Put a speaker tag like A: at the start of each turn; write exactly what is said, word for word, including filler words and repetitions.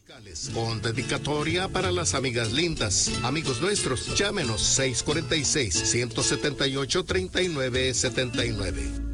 A: Con dedicatoria para las amigas lindas. Amigos nuestros, llámenos seis cuatro seis, uno siete ocho, tres nueve siete nueve.